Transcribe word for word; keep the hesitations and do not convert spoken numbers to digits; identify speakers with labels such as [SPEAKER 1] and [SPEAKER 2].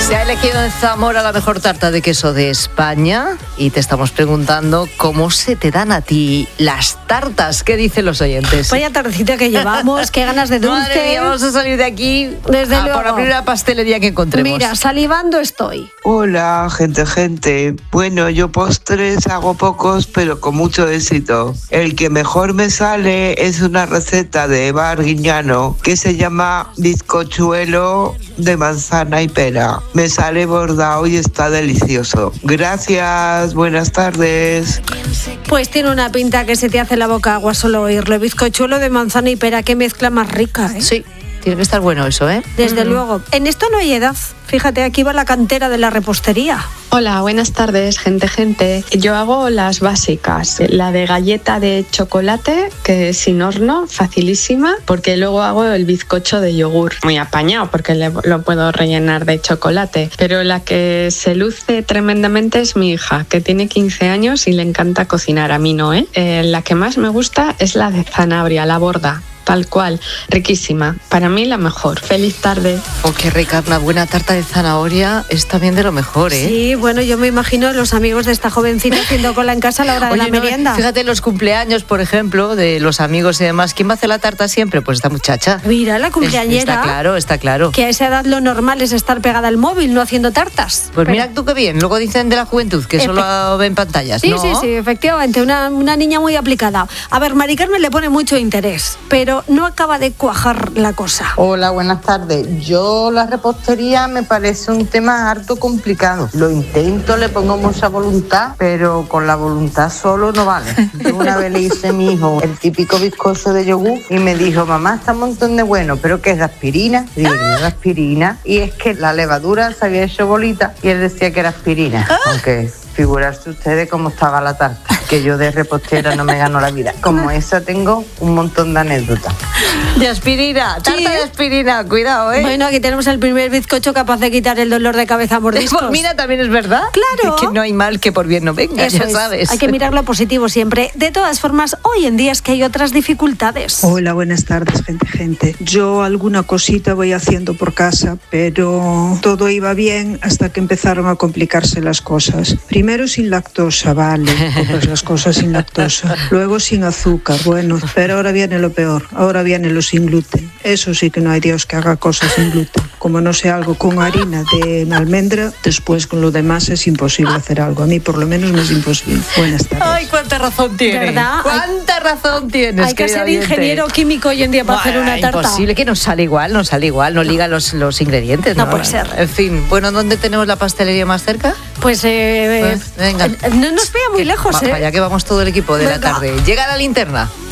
[SPEAKER 1] Se ha elegido en Zamora la mejor tarta de queso de España y te estamos preguntando cómo se te dan a ti las tartas. ¿Qué dicen los oyentes?
[SPEAKER 2] Vaya tardecita que llevamos, qué ganas de dulce.
[SPEAKER 1] Madre mía, vamos a salir de aquí
[SPEAKER 2] Desde
[SPEAKER 1] a
[SPEAKER 2] luego.
[SPEAKER 1] por la primera pastelería que encontremos.
[SPEAKER 2] Mira, salivando estoy.
[SPEAKER 3] Hola, gente, gente. Bueno, yo postres hago pocos, pero con mucho éxito. El que mejor me sale es una receta de Eva Arguiñano que se llama bizcochuelo de manzana y pera. Me sale bordado y está delicioso. Gracias, buenas tardes.
[SPEAKER 2] Pues tiene una pinta que se te hace la boca agua solo oírlo. Bizcochuelo de manzana y pera, qué mezcla más rica, ¿eh?
[SPEAKER 1] Sí, tiene que estar bueno eso, ¿eh?
[SPEAKER 2] Desde
[SPEAKER 1] Mm.
[SPEAKER 2] luego. En esto no hay edad. Fíjate, aquí va la cantera de la repostería.
[SPEAKER 4] Hola, buenas tardes, gente, gente. Yo hago las básicas, la de galleta de chocolate, que es sin horno, facilísima, porque luego hago el bizcocho de yogur, muy apañado, porque le- lo puedo rellenar de chocolate. Pero la que se luce tremendamente es mi hija, que tiene quince años y le encanta cocinar, a mí no, ¿eh? Eh, la que más me gusta es la de zanahoria, la borda. Tal cual, riquísima. Para mí la mejor. Feliz tarde.
[SPEAKER 1] Oh, qué rica, una buena tarta de zanahoria es también de lo mejor, ¿eh?
[SPEAKER 2] Sí, bueno, yo me imagino los amigos de esta jovencita haciendo cola en casa a la hora de
[SPEAKER 1] Oye,
[SPEAKER 2] la
[SPEAKER 1] no,
[SPEAKER 2] merienda.
[SPEAKER 1] fíjate en los cumpleaños, por ejemplo, de los amigos y demás. ¿Quién va a hacer la tarta siempre? Pues esta muchacha.
[SPEAKER 2] Mira, la cumpleañera.
[SPEAKER 1] Está claro, está claro.
[SPEAKER 2] Que a esa edad lo normal es estar pegada al móvil, no haciendo tartas.
[SPEAKER 1] Pues
[SPEAKER 2] Pero-
[SPEAKER 1] mira tú qué bien. Luego dicen de la juventud que
[SPEAKER 2] Efe-
[SPEAKER 1] solo ven pantallas,
[SPEAKER 2] Sí,
[SPEAKER 1] ¿no?
[SPEAKER 2] sí, sí, efectivamente, una, una niña muy aplicada. A ver, Mari Carmen le pone mucho interés, pero no acaba de cuajar la cosa.
[SPEAKER 5] Hola, buenas tardes. Yo la repostería me parece un tema harto complicado. Lo intento, le pongo mucha voluntad, pero con la voluntad solo no vale. Yo una vez le hice a mi hijo el típico bizcocho de yogur y me dijo, mamá, está un montón de bueno, ¿pero qué es de aspirina? Y digo, ¿de aspirina? Y es que la levadura se había hecho bolita y él decía que era aspirina, aunque... Figurarse ustedes cómo estaba la tarta, que yo de repostera no me gano la vida. Como esa tengo un montón de anécdotas.
[SPEAKER 1] De aspirina, tarta
[SPEAKER 2] Sí.
[SPEAKER 1] de aspirina, cuidado, ¿eh?
[SPEAKER 2] Bueno, aquí tenemos el primer bizcocho capaz de quitar el dolor de cabeza a mordiscos.
[SPEAKER 1] Pues mira, también es verdad.
[SPEAKER 2] Claro.
[SPEAKER 1] Es que no hay mal que por bien no venga,
[SPEAKER 2] Eso
[SPEAKER 1] ya
[SPEAKER 2] es.
[SPEAKER 1] sabes.
[SPEAKER 2] Hay que mirar lo positivo siempre. De todas formas, hoy en día es que hay otras dificultades.
[SPEAKER 6] Hola, buenas tardes, gente, gente. Yo alguna cosita voy haciendo por casa, pero todo iba bien hasta que empezaron a complicarse las cosas. Primero sin lactosa, vale, compras las cosas sin lactosa. Luego sin azúcar, bueno, pero ahora viene lo peor, ahora viene lo sin gluten. Eso sí que no hay Dios que haga cosas sin gluten. Como no sea algo con harina de almendra, después con lo demás es imposible hacer algo. A mí por lo menos me es imposible. Buenas tardes.
[SPEAKER 1] Ay, cuánta razón tienes.
[SPEAKER 2] ¿Verdad?
[SPEAKER 1] Cuánta razón tienes.
[SPEAKER 2] Hay que
[SPEAKER 1] querida
[SPEAKER 2] ser
[SPEAKER 1] oyente.
[SPEAKER 2] ingeniero químico hoy en día para hacer
[SPEAKER 1] Bueno,
[SPEAKER 2] una tarta.
[SPEAKER 1] Imposible, que no sale igual, no sale igual, no liga los, los ingredientes.
[SPEAKER 2] No puede ser.
[SPEAKER 1] En fin, bueno, ¿dónde tenemos la pastelería más cerca?
[SPEAKER 2] Pues, eh,
[SPEAKER 1] Pues, venga.
[SPEAKER 2] eh, no nos vea muy lejos,
[SPEAKER 1] Va-
[SPEAKER 2] ¿eh?
[SPEAKER 1] Para allá que vamos todo el equipo de la
[SPEAKER 2] Venga.
[SPEAKER 1] tarde. Llega la linterna.